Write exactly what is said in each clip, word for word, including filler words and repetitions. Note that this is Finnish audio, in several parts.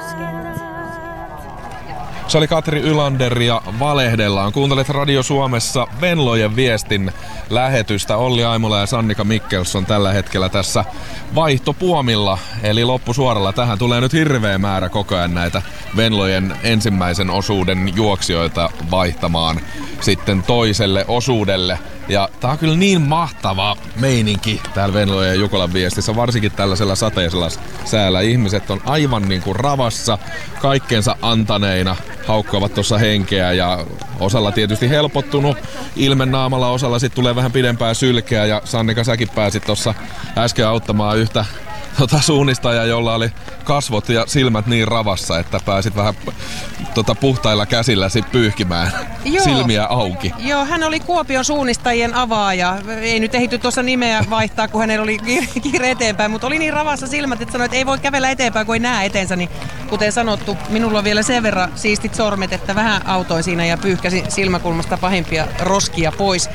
Se oli Katri Ylander ja Valehdellaan. Kuuntelet Radio Suomessa Venlojen viestin lähetystä. Olli Aimola ja Sannika Mikkelsson tällä hetkellä tässä vaihtopuomilla, eli loppusuoralla. Tähän tulee nyt hirveä määrä koko ajan näitä Venlojen ensimmäisen osuuden juoksijoita vaihtamaan sitten toiselle osuudelle. Ja tää on kyllä niin mahtava meininki täällä Venlojen ja Jukolan viestissä, varsinkin tällaisella sateisella säällä. Ihmiset on aivan niin kuin ravassa, kaikkensa antaneina, haukkuvat tuossa henkeä ja osalla tietysti helpottunut ilmennaamalla, osalla sitten tulee vähän pidempää sylkeä. Ja Sannika, säkin pääsit tuossa äsken auttamaan yhtä tota suunnistajaa, jolla oli kasvot ja silmät niin ravassa, että pääsit vähän tota, puhtailla käsilläsi pyyhkimään Joo. silmiä auki. Joo, hän oli Kuopion suunnistajien avaaja. Ei nyt ehity tuossa nimeä vaihtaa, kun hänellä oli kiire eteenpäin, mutta oli niin ravassa silmät, että sanoi, että ei voi kävellä eteenpäin, kun ei näe eteensä. Niin, kuten sanottu, minulla on vielä sen verran siistit sormet, että vähän autoin siinä ja pyyhkäsin silmäkulmasta pahimpia roskia pois.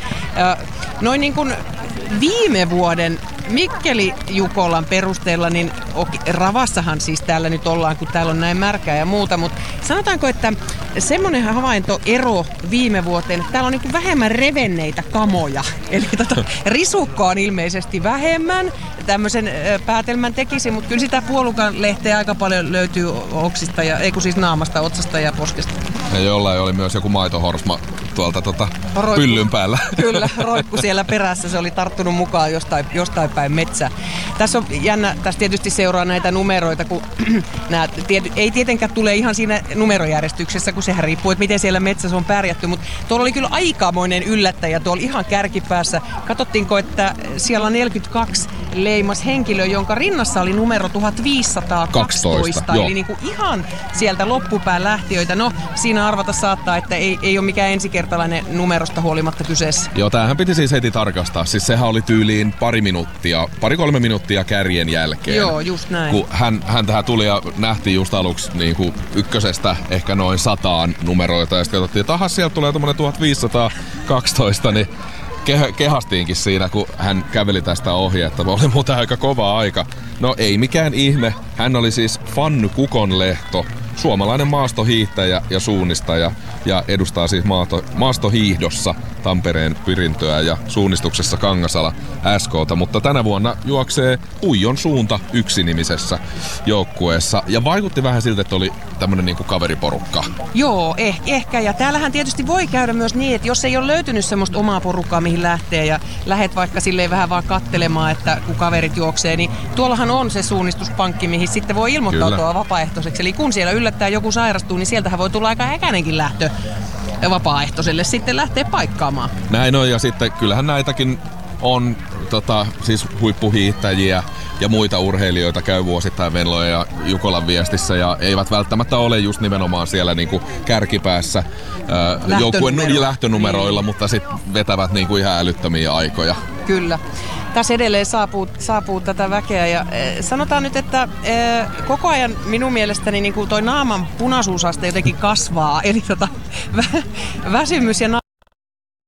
Noin niin kuin viime vuoden Mikkeli Jukolan perusteella, niin ravassahan siis täällä nyt ollaan, kun täällä on näin märkää ja muuta, mutta sanotaanko, että semmoinen havaintoero viime vuoteen, että täällä on niin kuin vähemmän revenneitä kamoja, eli tota, risukkoa on ilmeisesti vähemmän, tämmöisen päätelmän tekisi, mutta kyllä sitä puolukan lehteä aika paljon löytyy oksista, ja, ei kun siis naamasta, otsasta ja poskesta. Ja jollain oli myös joku maitohorsma tuolta tota, pyllyn päällä. Kyllä, roikku siellä perässä, se oli tarttunut mukaan jostain, jostain päin metsää. Tässä on jännä, tässä tietysti seuraa näitä numeroita, kun nämä tiety, ei tietenkään tule ihan siinä numerojärjestyksessä, kun sehän riippuu, että miten siellä metsässä on pärjätty, mutta tuolla oli kyllä aikamoinen yllättäjä tuolla ihan kärkipäässä. Katsottiinko, että siellä on neljäkymmentäkaksi leimas henkilö, jonka rinnassa oli numero tuhatviisisataakaksitoista, eli niin kuin ihan sieltä loppupään lähtiöitä. No, siinä arvata saattaa, että ei, ei ole mikään ensikertalainen numerosta huolimatta kyseessä. Joo, tämähän piti siis heti tarkastaa. Siis sehän oli tyyliin pari minuuttia, pari-kolme minuuttia kärjen jälkeen. Joo, just näin. Kun hän, hän tähän tuli ja nähtiin just aluksi niin kuin ykkösestä ehkä noin sataan numeroita. Ja sitten katsottiin, että aha, sieltä tulee tuommoinen tuhatviisisataakaksitoista, niin ke- kehastiinkin siinä, kun hän käveli tästä ohi, että oli muuten aika kova aika. No ei mikään ihme. Hän oli siis Fanny Kukonlehto, suomalainen maastohiihtäjä ja suunnistaja, ja edustaa siis maasto, maastohiihdossa Tampereen Pyrintöä ja suunnistuksessa Kangasala S K:ta, mutta tänä vuonna juoksee Huijon suunta yksinimisessä joukkueessa, ja vaikutti vähän siltä, että oli tämmönen niinku kaveriporukka. Joo, eh, ehkä, ja täällähän tietysti voi käydä myös niin, että jos ei ole löytynyt semmoista omaa porukkaa, mihin lähtee, ja lähet vaikka silleen vähän vaan kattelemaan, että kun kaverit juoksee, niin tuollahan on se suunnistuspankki, mihin sitten voi ilmoittautua Kyllä. vapaaehtoiseksi, eli kun siellä yllättää joku sairastuu, niin sieltähän voi tulla aika äkänenkin lähtö vapaaehtoiselle sitten lähteä paikkaamaan. Näin on, ja sitten kyllähän näitäkin on tota, siis huippuhiihtäjiä ja muita urheilijoita käy vuosittain Venlojen ja Jukolan viestissä, ja eivät välttämättä ole just nimenomaan siellä niinku kärkipäässä ää, joukkueen lähtönumeroilla, niin. Mutta sitten vetävät niinku ihan älyttömiä aikoja. Kyllä. Tässä edelleen saapuu, saapuu tätä väkeä, ja e, sanotaan nyt, että e, koko ajan minun mielestäni niin kuin toi naaman punaisuusaste jotenkin kasvaa, eli tota, vä, väsymys ja na-